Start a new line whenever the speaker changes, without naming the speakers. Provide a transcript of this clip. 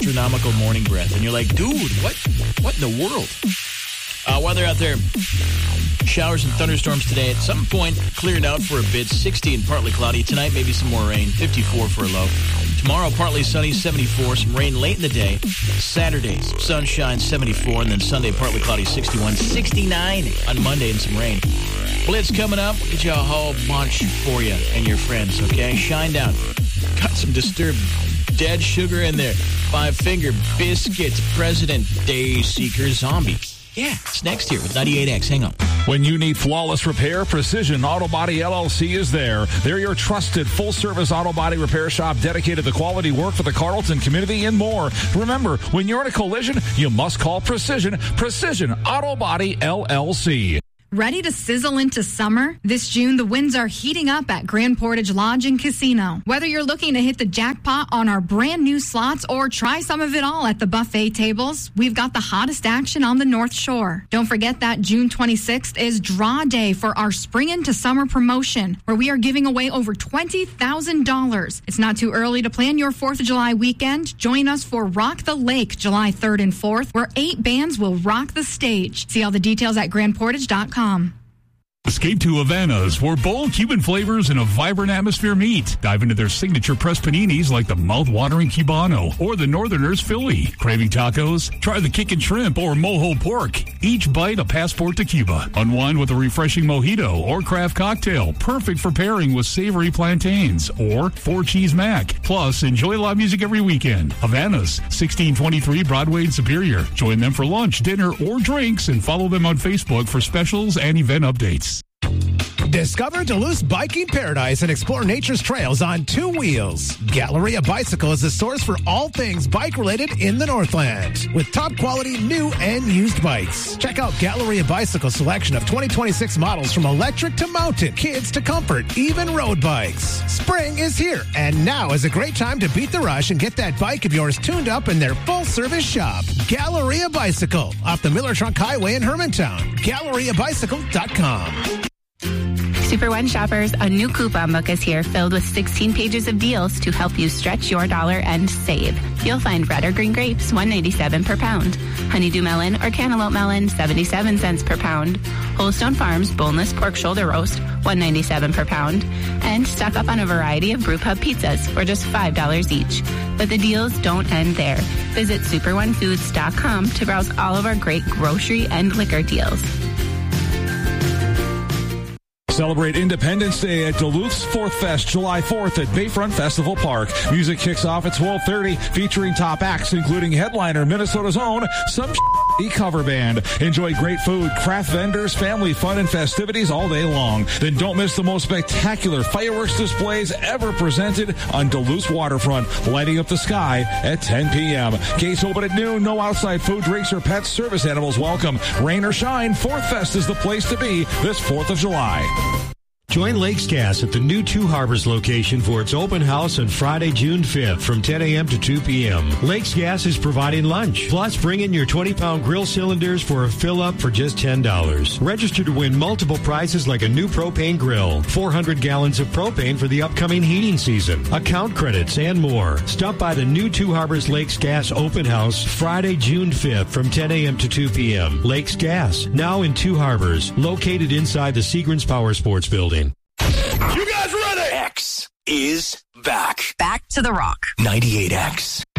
astronomical morning breath. And you're like, dude, what in the world? Weather out there, showers and thunderstorms today. At some point, cleared out for a bit, 60 and partly cloudy. Tonight, maybe some more rain, 54 for a low. Tomorrow, partly sunny, 74. Some rain late in the day. Saturday, sunshine, 74. And then Sunday, partly cloudy, 61. 69 on Monday and some rain. Blitz coming up. We'll get you a whole bunch for you and your friends, okay? Shine down. Got some Disturbed Dead Sugar in there. Five Finger Biscuits, President Day Seeker Zombie. Yeah, it's next here with 98X. Hang on.
When you need flawless repair, Precision Auto Body LLC is there. They're your trusted full-service auto body repair shop dedicated to quality work for the Carlton community and more. Remember, when you're in a collision, you must call Precision Auto Body LLC.
Ready to sizzle into summer? This June, the winds are heating up at Grand Portage Lodge and Casino. Whether you're looking to hit the jackpot on our brand new slots or try some of it all at the buffet tables, we've got the hottest action on the North Shore. Don't forget that June 26th is Draw Day for our Spring into Summer promotion, where we are giving away over $20,000. It's not too early to plan your 4th of July weekend. Join us for Rock the Lake July 3rd and 4th, where 8 bands will rock the stage. See all the details at grandportage.com.
Escape to Havana's for bold Cuban flavors and a vibrant atmosphere meet. Dive into their signature pressed paninis like the mouth-watering Cubano or the Northerners Philly. Craving tacos? Try the Kickin' Shrimp or Mojo Pork. Each bite a passport to Cuba. Unwind with a refreshing mojito or craft cocktail, perfect for pairing with savory plantains or 4-cheese mac. Plus, enjoy live music every weekend. Havana's, 1623 Broadway in Superior. Join them for lunch, dinner, or drinks and follow them on Facebook for specials and event updates.
Discover Duluth's biking paradise and explore nature's trails on 2 wheels. Galleria Bicycle is the source for all things bike-related in the Northland, with top-quality new and used bikes. Check out Galleria Bicycle's selection of 2026 models from electric to mountain, kids to comfort, even road bikes. Spring is here, and now is a great time to beat the rush and get that bike of yours tuned up in their full-service shop. Galleria Bicycle, off the Miller Trunk Highway in Hermantown. GalleriaBicycle.com.
Super One shoppers, a new coupon book is here filled with 16 pages of deals to help you stretch your dollar and save. You'll find red or green grapes, $1.97 per pound. Honeydew melon or cantaloupe melon, 77 cents per pound. Holstone Farms boneless pork shoulder roast, $1.97 per pound. And stock up on a variety of brewpub pizzas for just $5 each. But the deals don't end there. Visit superonefoods.com to browse all of our great grocery and liquor deals.
Celebrate Independence Day at Duluth's 4th Fest, July 4th at Bayfront Festival Park. Music kicks off at 12:30, featuring top acts including headliner Minnesota's own Some Cover Band. Enjoy great food, craft vendors, family fun, and festivities all day long. Then don't miss the most spectacular fireworks displays ever presented on Duluth's waterfront, lighting up the sky at 10 p.m. Gates open at noon. No outside food, drinks, or pets. Service animals welcome. Rain or shine, 4th Fest is the place to be this 4th of July.
Join Lakes Gas at the new Two Harbors location for its open house on Friday, June 5th from 10 a.m. to 2 p.m. Lakes Gas is providing lunch. Plus, bring in your 20-pound grill cylinders for a fill-up for just $10. Register to win multiple prizes like a new propane grill, 400 gallons of propane for the upcoming heating season, account credits, and more. Stop by the new Two Harbors Lakes Gas open house Friday, June 5th from 10 a.m. to 2 p.m. Lakes Gas, now in Two Harbors, located inside the Seagrams Power Sports Building.
You guys ready? X is back.
Back to the rock.
98X.